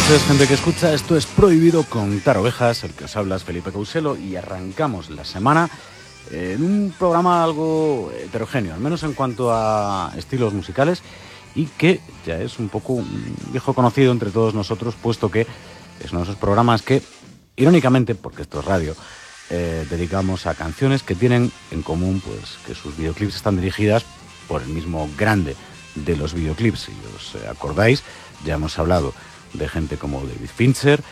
noches, gente que escucha. Esto es Prohibido Contar Ovejas. El que os habla es Felipe Couselo y arrancamos la semana en un programa algo heterogéneo, al menos en cuanto a estilos musicales, y que ya es un poco un viejo conocido entre todos nosotros, puesto que es uno de esos programas que, irónicamente, porque esto es radio, dedicamos a canciones que tienen en común pues que sus videoclips están dirigidas por el mismo grande de los videoclips. Si os acordáis, ya hemos hablado de gente como David Fincher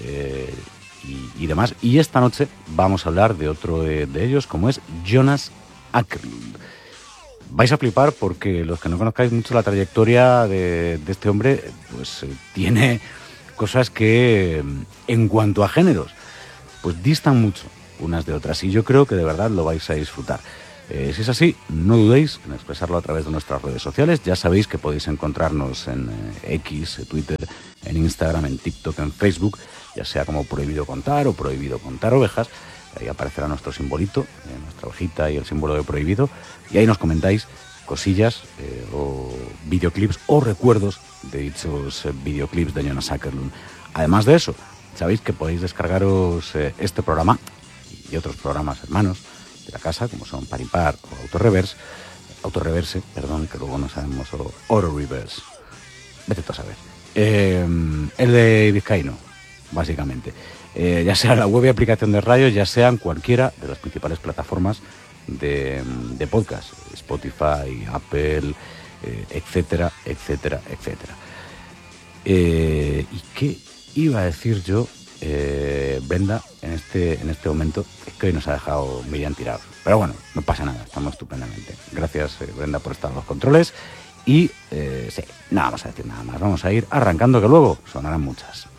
y demás, y esta noche vamos a hablar de otro de ellos, como es Jonas Åkerlund. Vais a flipar porque los que no conozcáis mucho la trayectoria de este hombre, pues tiene cosas que, en cuanto a géneros, pues distan mucho unas de otras, y yo creo que de verdad lo vais a disfrutar. Si es así, no dudéis en expresarlo a través de nuestras redes sociales. Ya sabéis que podéis encontrarnos en X, Twitter, en Instagram, en TikTok, en Facebook, ya sea como Prohibido Contar o Prohibido Contar Ovejas. Ahí aparecerá nuestro simbolito, nuestra ovejita y el símbolo de Prohibido, y ahí nos comentáis cosillas o videoclips o recuerdos de dichos videoclips de Jonas Åkerlund. Además de eso, sabéis que podéis descargaros este programa y otros programas hermanos de la casa, como son Par Impar o Autoreverse, que luego no sabemos, o Auto Reverse, vete tú a saber, el de Vizcaíno, básicamente, ya sea la web y aplicación de radio, ya sea en cualquiera de las principales plataformas de podcast, Spotify, Apple, etcétera, etcétera, etcétera. ¿Y qué iba a decir yo? Brenda, en este momento, es que hoy nos ha dejado Miriam tirados, pero bueno, no pasa nada, estamos estupendamente. Gracias, Brenda, por estar en los controles, y sí, no vamos a decir nada más, vamos a ir arrancando, que luego sonarán muchas.